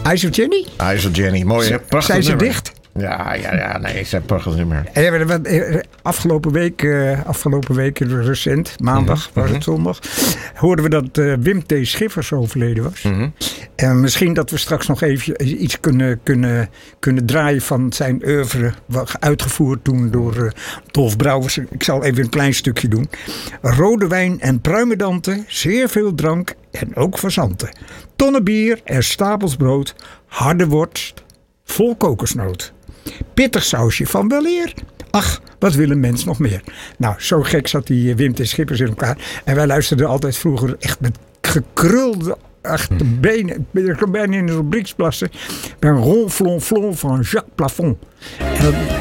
Eyes of Jenny? Eyes of Jenny, mooi hè? Prachtig Zijn ze nummer. dicht? Ja, nee, het is een prachtig nummer. Afgelopen week, recent, maandag was het zondag, hoorden we dat Wim T. Schiffers overleden was. En misschien dat we straks nog even iets kunnen draaien van zijn oeuvre, uitgevoerd toen door Dolf Brouwers. Ik zal even een klein stukje doen. Rode wijn en pruimendanten, zeer veel drank en ook fazanten. Tonnen bier en stapels brood, harde worst, vol kokosnoot. Pittig sausje van weleer. Ach, wat wil een mens nog meer? Nou, zo gek zat die Wim T. Schippers in elkaar. En wij luisterden altijd vroeger echt met gekrulde achterbenen. Ik kon bijna in de rubrieks plassen. Bij een ronflonflon van Jacques Plafond. En